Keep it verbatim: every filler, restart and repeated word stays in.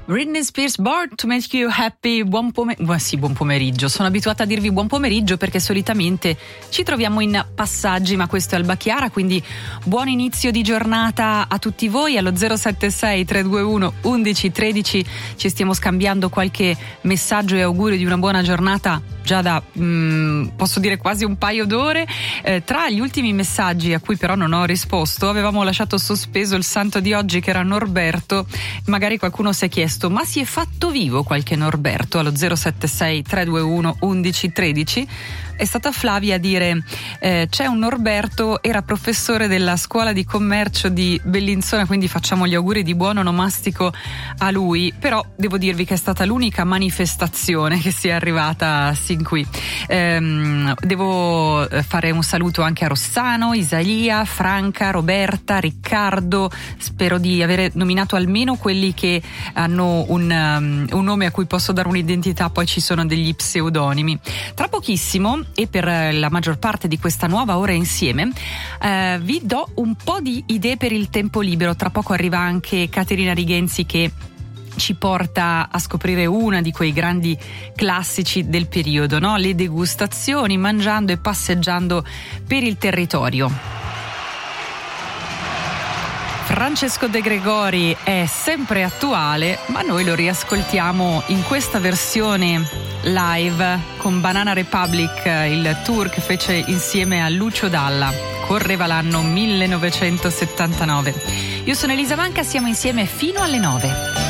Britney Spears, Born to Make You Happy. Buon pomeriggio. Sì, buon pomeriggio. Sono abituata a dirvi buon pomeriggio perché solitamente ci troviamo in passaggi, ma questo è Alba Chiara, quindi buon inizio di giornata a tutti voi. Allo zero sette sei tre due uno undici tredici ci stiamo scambiando qualche messaggio e augurio di una buona giornata già da mh, posso dire quasi un paio d'ore. Eh, tra gli ultimi messaggi a cui però non ho risposto, avevamo lasciato sospeso il santo di oggi che era Norberto. Magari qualcuno si è chiesto: ma si è fatto vivo qualche Norberto? Allo zero sette sei tre due uno undici tredici è stata Flavia a dire eh, c'è un Norberto, era professore della scuola di commercio di Bellinzona, quindi facciamo gli auguri di buon onomastico a lui. Però devo dirvi che è stata l'unica manifestazione che si è arrivata sin qui. Ehm, devo fare un saluto anche a Rossano, Isalia, Franca, Roberta, Riccardo. Spero di avere nominato almeno quelli che hanno un, um, un nome a cui posso dare un'identità, poi ci sono degli pseudonimi. Tra pochissimo, e per la maggior parte di questa nuova ora insieme, eh, vi do un po' di idee per il tempo libero. Tra poco arriva anche Caterina Righenzi che ci porta a scoprire una di quei grandi classici del periodo, no? Le degustazioni, mangiando e passeggiando per il territorio. Francesco De Gregori è sempre attuale, ma noi lo riascoltiamo in questa versione live con Banana Republic, il tour che fece insieme a Lucio Dalla. Correva l'anno millenovecentosettantanove. Io sono Elisa Manca, siamo insieme fino alle nove.